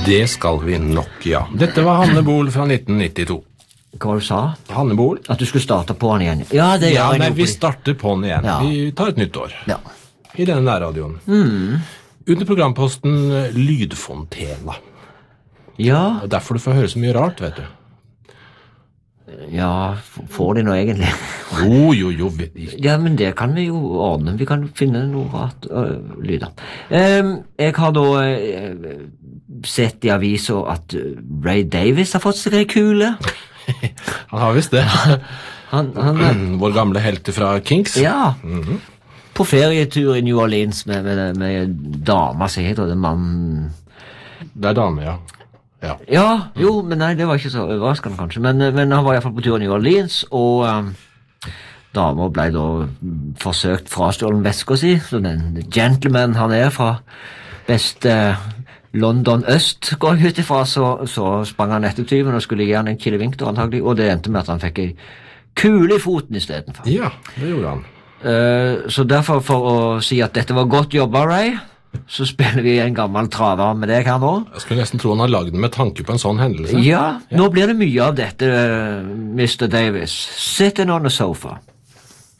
Det skal vi nok, ja. Dette var Hanne Bol fra 1992. Hva var det du sa? Hanne Bol? At du skulle starte på han igjen. Ja, det Ja, gjør jeg nei, jo. vi starter på den igjen. Ja. Vi tar et nytt år. Ja. I denne nærradioen. Under programposten Lydfontena. Ja, Og derfor du får høre så mye rart, vet du. ja, får de nå egentlig? Jo. Ja, men det kan vi jo ordne. Vi kan finne noe rart lyder. Jeg har da sett i avisen at Ray Davies har fått seg en kule. Han har visst det. Han Vår gamle helt fra Kinks. ja, på ferietur i New Orleans med dama som heter det mannen. Det er dame, ja. Ja, jo, men nei, det var ikke så overraskende kanskje, men han var i hvert fall på tur i New Orleans, og damer ble da forsøkt frastjålen veska si, så den gentleman han er fra best London Øst, går jeg ut ifra, så sprang han etter tyven og skulle gi han en kilevink da antagelig, og det endte med at han fikk en kule i foten i stedet for. Ja, det gjorde han. Så derfor, for å si at dette var godt jobba, Ray, så spiller vi en gammel traver med deg her nå. Jeg skulle nesten tro han har laget den med tanke på en sånn hendelse. Ja, nå blir det mye av dette, Mr. Davis. Sitting on the sofa.